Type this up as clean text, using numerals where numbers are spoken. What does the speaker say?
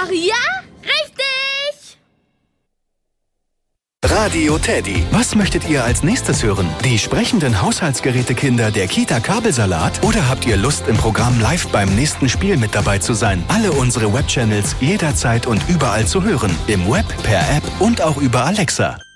Ach ja? Richtig! Radio Teddy. Was möchtet ihr als nächstes hören? Die sprechenden Haushaltsgerätekinder der Kita Kabelsalat? Oder habt ihr Lust, im Programm live beim nächsten Spiel mit dabei zu sein? Alle unsere Webchannels jederzeit und überall zu hören. Im Web, per App und auch über Alexa.